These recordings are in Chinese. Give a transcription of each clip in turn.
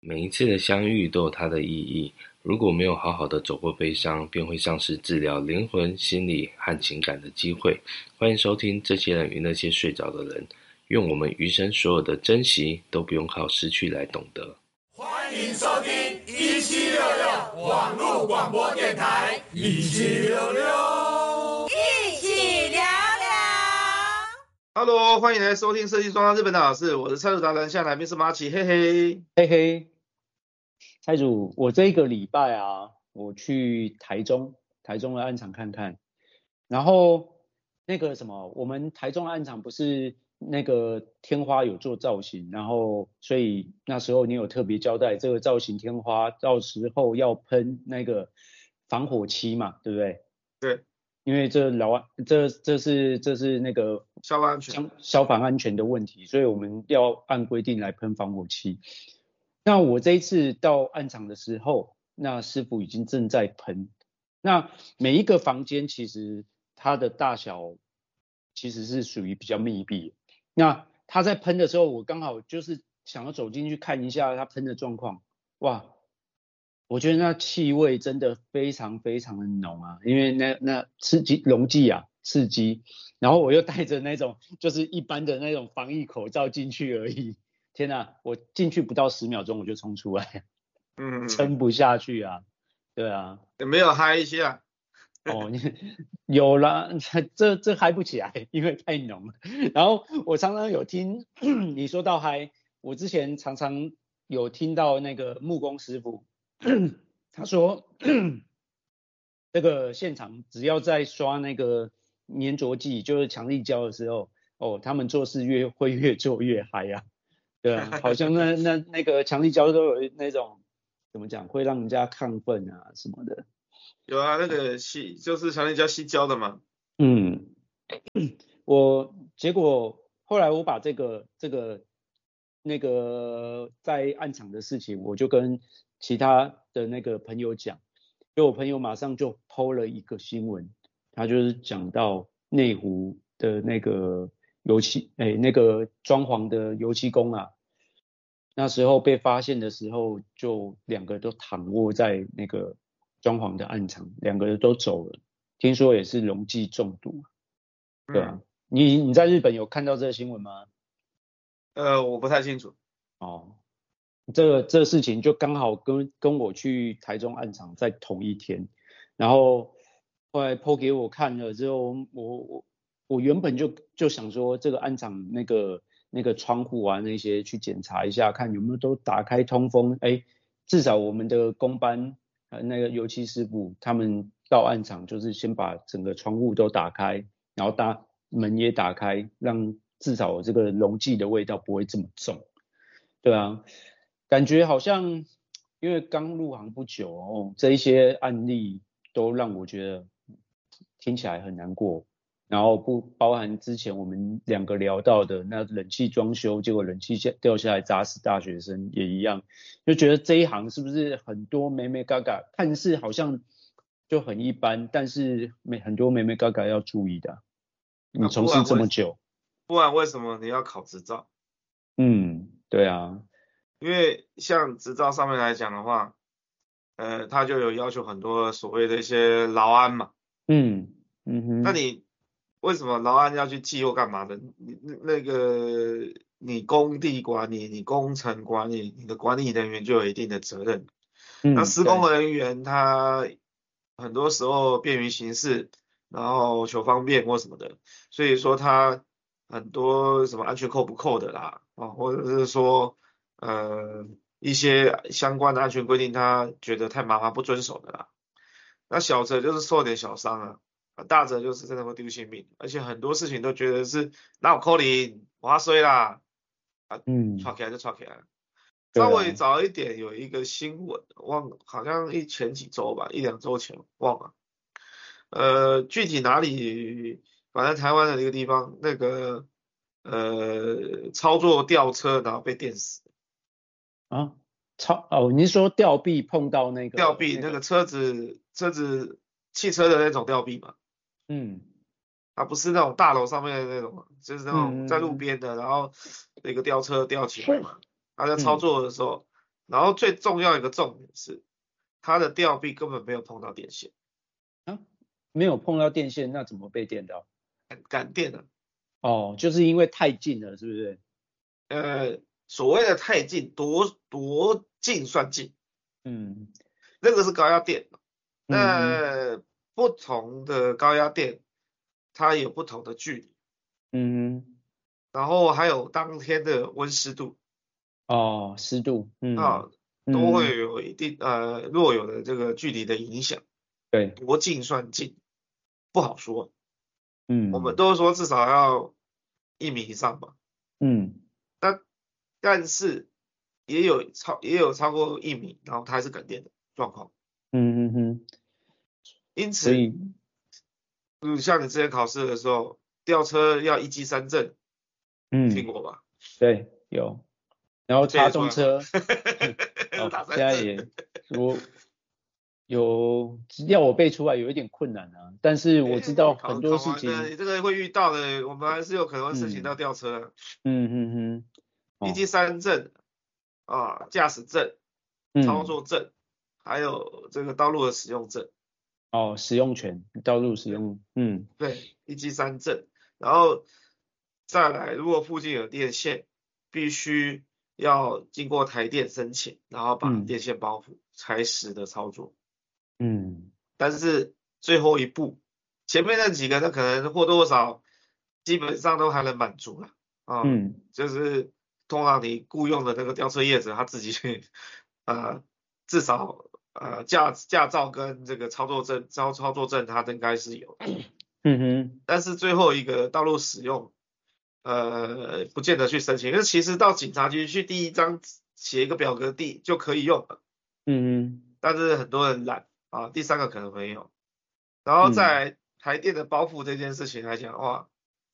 每一次的相遇都有它的意义，如果没有好好的走过悲伤，便会丧失治疗灵魂、心理和情感的机会。欢迎收听这些人与那些睡着的人，愿我们余生所有的珍惜都不用靠失去来懂得。 欢迎收听1766网络广播电台1766， 一起聊聊。 Hello， 欢迎来收听设计双方日本的老师，我是菜主达人，现在来宾是马奇，嘿嘿嘿嘿。蔡主，我这个礼拜啊，我去台中的案场看看，然后那个什么，我们台中的案场不是那个天花有做造型，然后所以那时候你有特别交代，这个造型天花到时候要喷那个防火漆嘛，对不对？ 对， 因为这是那个消防安全的问题，所以我们要按规定来喷防火漆。那我这一次到案场的时候，那师傅已经正在喷。那每一个房间其实它的大小其实是属于比较密闭。那他在喷的时候，我刚好就是想要走进去看一下他喷的状况。哇，我觉得那气味真的非常非常的浓啊，因为那溶剂啊，刺激。然后我又带着那种就是一般的那种防疫口罩进去而已。天哪，我进去不到10秒钟我就冲出来，撑不下去啊。对啊， 有没有嗨一下？ 哦，有啦，这嗨不起来，因为太浓了。然后我常常有听你说到嗨，我之前常常有听到那个木工师傅他说这个现场只要在刷那个粘着剂，就是强力胶的时候，哦，他们做事会越做越嗨啊。对啊，好像那个强力胶都有那种怎么讲，会让人家亢奋啊什么的。 有啊，那个就是强力胶吸胶的嘛。 结果后来我把这个那个在案场的事情，我就跟其他的那个朋友讲，就我朋友马上就 po 了一个新闻，他就是讲到内湖的那个那个装潢的油漆工啊，那时候被发现的时候，就2个都躺卧在那个装潢的案场，2个人都走了，听说也是溶剂中毒。对啊，你在日本有看到这个新闻吗？ 我不太清楚。 哦，这事情就刚好跟我去台中案场在同一天，然后后来 po 给我看了之后，我原本就想说这个案场那个窗户啊那些去检查一下，看有没有都打开通风，至少我们的工班那个油漆师傅他们到案场就是先把整个窗户都打开，然后门也打开，让至少这个溶剂的味道不会这么重。对啊，感觉好像因为刚入行不久哦，这一些案例都让我觉得听起来很难过。然后不包含之前我们2个聊到的那冷气装修，结果冷气掉下来砸死大学生也一样，就觉得这一行是不是很多眉眉角角，看似好像就很一般，但是很多眉眉角角要注意的。你从事这么久， 不然为什么你要考执照？ 对啊， 因为像执照上面来讲的话，他就有要求很多所谓的一些劳安嘛。那你为什么劳安要去记或干嘛的？你工地管理、你工程管理、你的管理人员就有一定的责任。那施工人员他很多时候便于行事，然后求方便或什么的，所以说他很多什么安全扣不扣的啦，或者是说一些相关的安全规定他觉得太麻烦不遵守的啦。那小则就是受点小伤啊，大则就是真的会丢性命，而且很多事情都觉得是哪有可能我衰啦，吵起来就吵起来了。稍微早一点有一个新闻，好像前几周吧，1-2周前忘了，具体哪里，反正台湾的一个地方，那个操作吊车然后被电死啊。你是说吊臂碰到那个吊臂那个车子汽车的那种吊臂嘛？它不是那种大楼上面的那种，就是那种在路边的，然后那个吊车吊起来嘛。他在操作的时候， 然后最重要一个重点是，它的吊臂根本没有碰到电线啊，没有碰到电线，那怎么被电到？ 感电的。 哦，就是因为太近了，是不是？ 所谓的太近，多近算近？ 嗯那个是高压电。 嗯那不同的高压电，它有不同的距离， 嗯， 然后还有当天的温湿度哦，湿度， 啊，都会有一定若有的这个距离的影响。 对， 多近算近，不好说。我们嗯都说至少要1米以上吧。 嗯但是也有超过1米，然后它还是感电的状况。 嗯， 因此， 所以像你之前考试的时候，吊车要1机3震，听过吧？ 对，有，然后背插得出来吗？ 动车， 打现在 3震。 我要我背出来有一点困难啊，但是我知道很多事考完的， 情， 你这个会遇到的，我们还是有可能会申请到吊车的。1机3震啊，驾驶证、操作证，还有这个道路的使用证。 使用权，道路使用， 对，1机3震，然后再来，如果附近有电线，必须要经过台电申请，然后把电线包覆才实的操作。但是最后一步，前面那几个呢，可能或多或少基本上都还能满足了啊。就是通常你雇佣的那个吊车业者他自己至少驾照跟这个操作证他应该是有。但是最后一个道路使用不见得去申请，因为其实到警察局去第一张写一个表格递就可以用了。但是很多人懒啊，第3个可能没有。然后在台电的包覆这件事情来讲的话，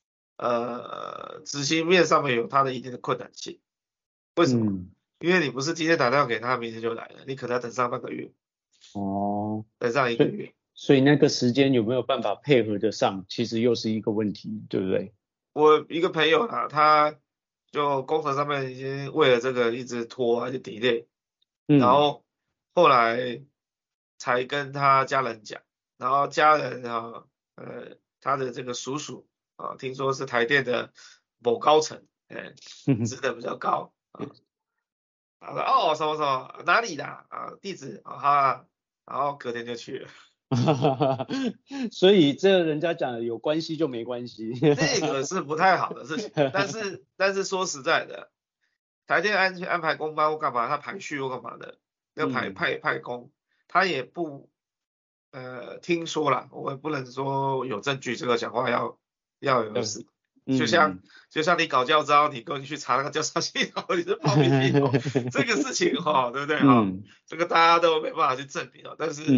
执行面上面有它的一定的困难性。为什么？因为你不是今天打电话给他，明天就来了，你可能要等上半个月。等上1个月。 所以那个时间有没有办法配合得上，其实又是一个问题，对不对？ 我一个朋友啊，他就工程上面已经为了这个一直拖，而且 delay，然后后来才跟他家人讲，然后家人他的这个叔叔啊，听说是台电的某高层，职等比较高啊，他说哦什么什么哪里的啊地址啊，然后隔天就去了。 所以这人家讲有关系就没关系， 这个是不太好的事情。但是说实在的，台电安排工班或干嘛，他排序或干嘛的，要派工，他也不听说啦，我也不能说有证据，这个讲话要有事。就像你搞教招，你跟去查那个教招系统，你是报名系统，这个事情对不对这个大家都没办法去证明但是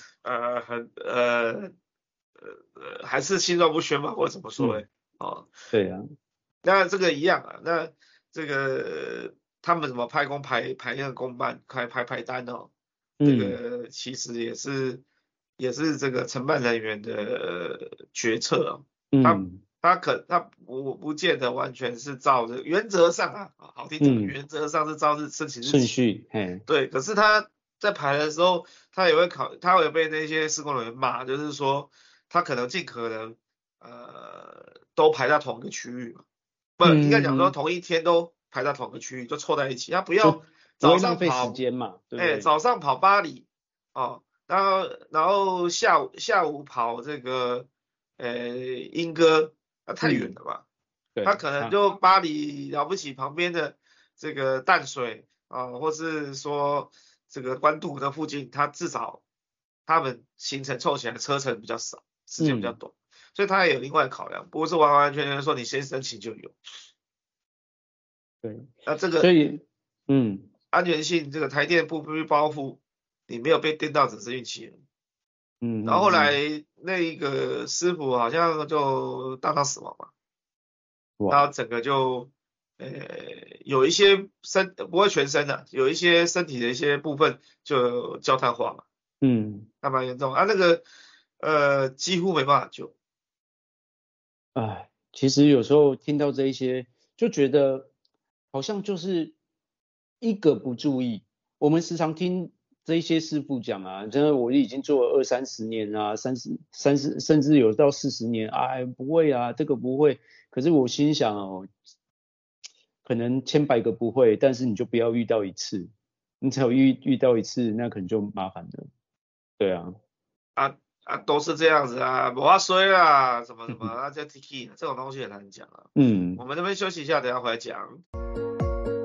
还是心照不宣嘛，或者怎么说对啊， 那这个一样啊，那这个他们怎么派工排那个工班，排单这个其实也是这个承办人员的决策他不见得完全是照着原则上好听讲，原则上是照申请日期顺序， 对，可是他在排的时候，他也会被那些施工人员骂，就是说他可能尽可能都排在同一个区域嘛，不应该讲说同一天都排在同一个区域，就凑在一起，他不要早上跑时间嘛，对不对？ 早上跑8里然后下午跑这个莺歌太远了吧，他可能就8里了不起旁边的这个淡水或是说这个关渡的附近，他至少他们行程凑起来车程比较少，时间比较短，所以他也有另外考量，不是完完全全说你先申请就有。 对， 那这个所以安全性这个台电不被包覆，你没有被电到只是运气了。然后后来那一个师傅好像就当场死亡嘛，然后整个就有一些不会全身的，有一些身体的一些部分就焦炭化嘛，还蛮严重那个几乎没办法救。 其实有时候听到这一些就觉得好像就是一个不注意我们时常听这些师傅讲啊，真的我已经做了20-30年啊，30甚至有到40年啊，不会啊，这个不会。可是我心想哦，可能千百个不会，但是你就不要遇到一次，你只要遇到一次，那可能就麻烦了。对啊， 都是这样子啊，没法衰啦，什么啊，这 Tiki 这种东西很难讲啊。我们这边休息一下，等一下回来讲。